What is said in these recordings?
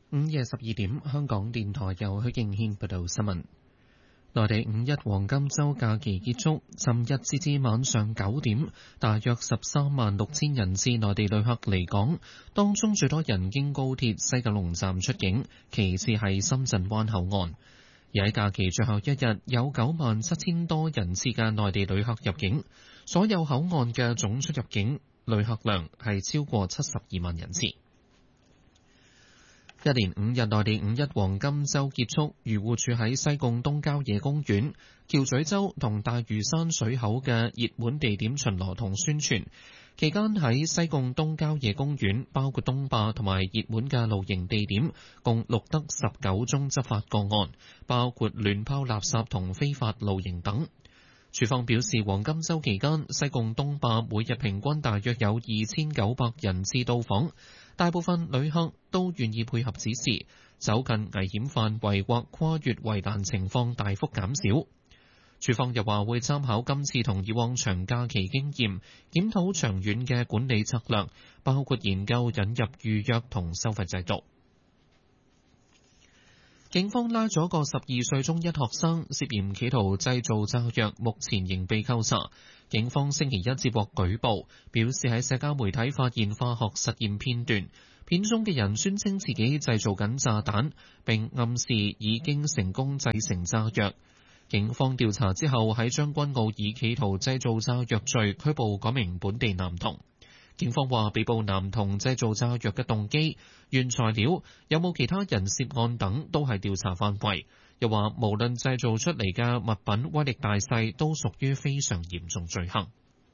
午夜12點，香港電台由許敬軒報道新聞。內地五一黃金週假期結束，尋日截至晚上9點，大約13萬6千人次內地旅客離港，當中最多人經高鐵西九龍站出境，其次係深圳灣口岸。而喺假期最後一日，有9萬7千多人次嘅內地旅客入境，所有口岸嘅總出入境旅客量係超過72萬人次。一連5日內地五一黃金週結束，漁護署喺西貢東郊野公園、橋咀洲同大嶼山水口嘅熱門地點巡邏同宣傳。期間喺西貢東郊野公園，包括東壩同埋熱門嘅露營地點，共錄得19宗執法個案，包括亂拋垃圾同非法露營等。署方表示，黃金週期間，西貢東壩每日平均大約有2900人次到訪，大部分旅客都願意配合指示，走近危險範圍或跨越圍欄情況大幅減少。署方又話會參考今次同以往長假期經驗，檢討長遠嘅管理策略，包括研究引入預約同收費制度。警方拉咗個12歲中一學生，涉嫌企圖製造炸藥，目前仍被扣查。警方星期一接獲舉報，表示喺社交媒體發現化學實驗片段，片中嘅人宣稱自己製造緊炸彈，並暗示已經成功製成炸藥。警方調查之後，喺將軍澳以企圖製造炸藥罪拘捕嗰名本地男童。警方話，被捕男童製造炸藥嘅動機、原材料、有冇其他人涉案等都係調查範圍。又話，無論製造出嚟嘅物品威力大細，都屬於非常嚴重罪行。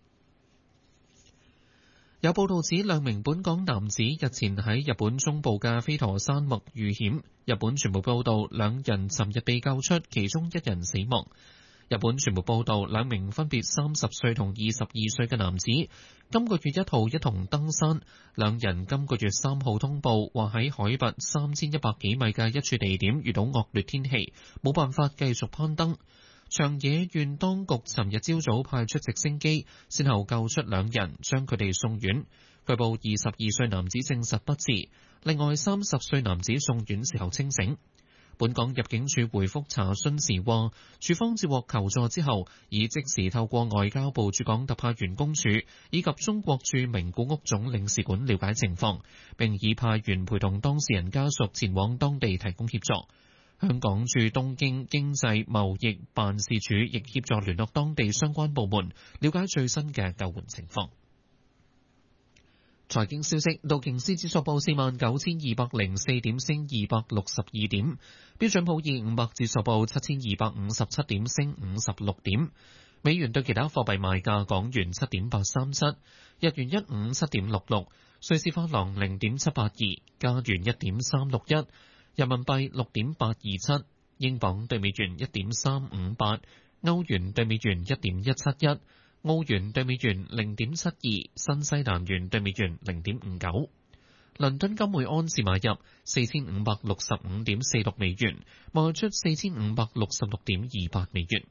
有報道指，兩名本港男子日前喺日本中部嘅飛陀山脈遇險。日本傳媒報道，兩人尋日被救出，其中一人死亡。日本傳媒報道，兩名分別30歲同22歲嘅男子，今個月1號一同登山。兩人今個月3號通報，話喺海拔3100幾米嘅一處地點遇到惡劣天氣，冇辦法繼續攀登。長野縣當局尋日朝早派出直升機，先後救出兩人，將佢哋送院。據報22歲男子證實不治，另外30歲男子送院時候清醒。本港入境處回覆查詢時話，處方接獲求助之後，已即時透過外交部駐港特派員公署以及中國駐名古屋總領事館了解情況，並已派員陪同當事人家屬前往當地提供協助。香港駐東京經濟貿易辦事處亦協助聯絡當地相關部門，了解最新嘅救援情況。財經消息，道瓊斯指數報49,204點，升262點；標準普爾500指數報7,257點，升56點。美元對其他貨幣賣價：港元7.837，日元157.66，瑞士法郎0.782，加元1.361，人民幣6.827，英鎊對美元1.358，歐元對美元1.171。澳元對美元0.72，新西蘭元對美元0.59。倫敦金每安士買入4565.46美元，賣出4566.28美元。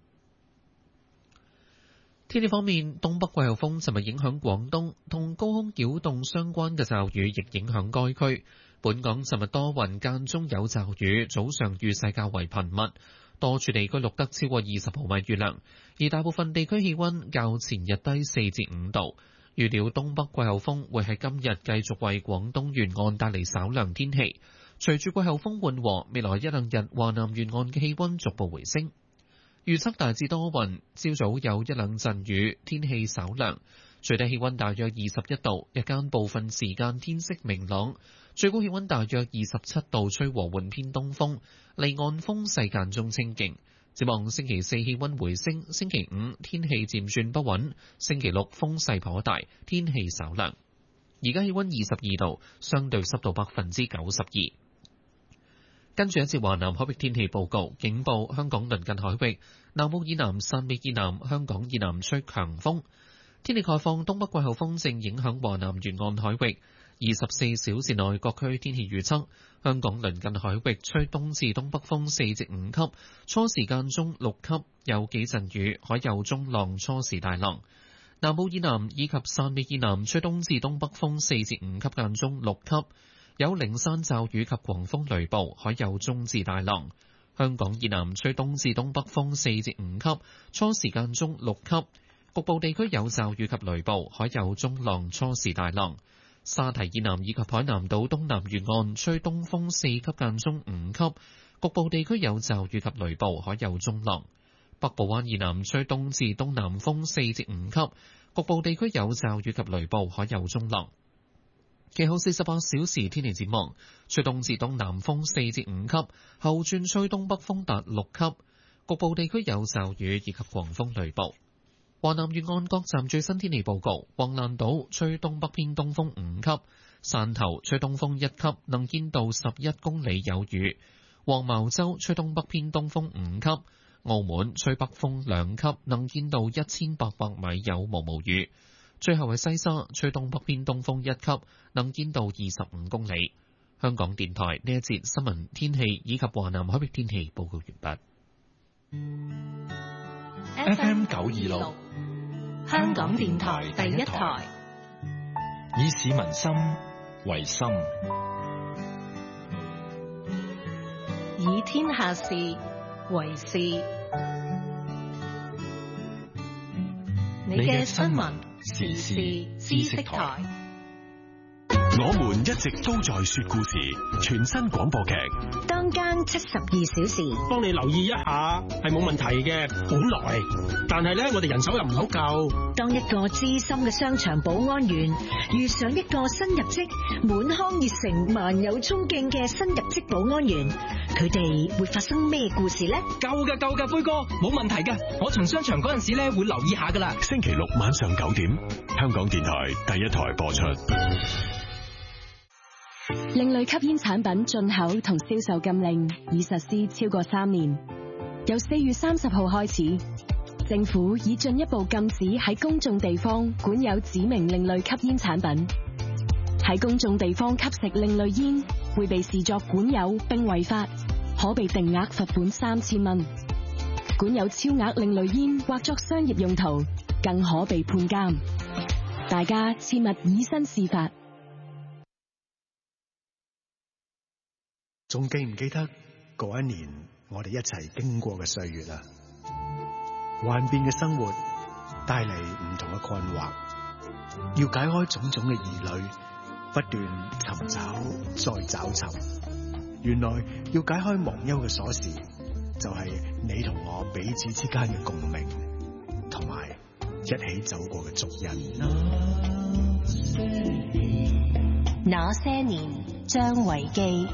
天氣方面，東北季候風尋日影響廣東，同高空擾動相關嘅驟雨亦影響該區。本港尋日多雲間中有驟雨，早上雨勢較為頻密。多處地區錄得超過20毫米雨量，而大部分地區氣溫較前日低4至5度。預料東北季候風會喺今日繼續為廣東沿岸帶嚟稍涼天氣。隨住季候風緩和，未來一兩日華南沿岸嘅氣溫逐步回升。預測大致多雲，朝早有一兩陣雨，天氣稍涼，最低氣溫大約21度，日間部分時間天色明朗。最高氣溫大約27度，吹和緩偏東風，離岸風勢間中清勁。展望星期4氣溫回升，星期5天氣漸轉不穩，星期6風勢頗大，天氣稍涼。而家氣溫22度，相對濕度92%。跟住一節華南海域天氣報告，警報香港鄰近海域、南澳以南、汕尾以南、香港以南吹強風。天氣概況，東北季候風正影響華南沿岸海域。24小時內各區天氣預測：香港鄰近海域吹東至東北風4至5級，初時間中6級，有幾陣雨，海有中浪，初時大浪。南澳以南以及汕尾以南吹東至東北風4至5級間中6級， 有零散驟雨及狂風雷暴，海有中至大浪。香港以南吹東至東北風4至5級，初時間中6級，局部地區有驟雨及雷暴，海有中浪，初時大浪。沙堤以南以及海南島東南沿岸吹東風4級間中5級，局部地區有驟雨及雷暴，海有中浪。北部灣以南吹東至東南風4至5級，局部地區有驟雨及雷暴，海有中浪。其後48小時天氣展望，吹東至東南風4至5級，後轉吹東北風達6級，局部地區有驟雨以及狂風雷暴。華南沿岸各站最新天氣報告：橫瀾島吹東北偏東風5級，汕頭吹東風1級，能見度11公里有雨；黃茅洲吹東北偏東風5級，澳門吹北風2級，能見度1800米有毛毛雨。最後係西沙吹東北偏東風1級，能見度25公里。香港電台呢一節新聞天氣以及華南海域天氣報告完畢。 FM 926，香港電台第一台，以市民心為心， 以天下事為事。你嘅新聞時事知識台。 我們一直都在說故事，全新廣播劇當間72小時， 幫你留意一下係冇問題嘅，好耐，但係呢，我哋人手又唔好夠。 當一個資深嘅商場保安員遇上一個新入職滿腔熱誠萬有衝勁嘅新入職保安員，佢哋會發生咩故事呢？ 夠㗎，輝哥，冇問題㗎，我巡商場嗰陣時呢會留意下㗎啦。 星期六晚上9點，香港電台第一台播出。 另類吸煙產品進口同銷售禁令已實施超過3年，由4月30號開始，政府已進一步禁止喺公眾地方管有指明另類吸煙產品。喺公眾地方吸食另類煙會被視作管有並違法，可被定額罰款3000蚊。管有超額另類煙或作商業用途，更可被判監。大家切勿以身試法。 仲記唔記得嗰一年我哋一齊經過嘅歲月啊？幻變嘅生活帶嚟唔同嘅困惑，要解開種種嘅疑慮，不斷尋找再找尋。原來要解開忘憂嘅鎖匙，就係你同我彼此之間嘅共鳴，同埋一起走過嘅足印。 那些年，張維基。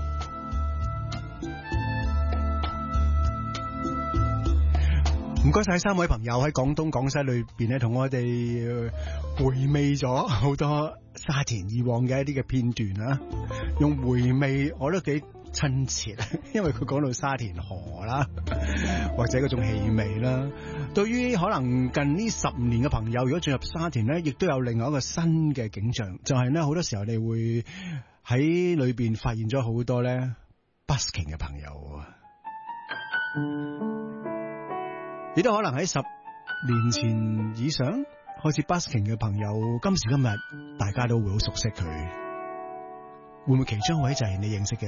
唔該晒3位朋友喺廣東廣西裏邊咧，同我哋回味咗好多沙田以往嘅一啲嘅片段啊！用回味我都幾親切，因為佢講到沙田河啦，或者嗰種氣味啦。對於可能近呢10年嘅朋友，如果進入沙田咧，亦都有另外一個新嘅景象，就係咧好多時候你會喺裏邊發現咗好多咧 busking 嘅朋友啊！亦都可能喺10年前以上開始 busking 嘅朋友，今時今日大家都會好熟悉佢。會唔會其中一位就係你認識嘅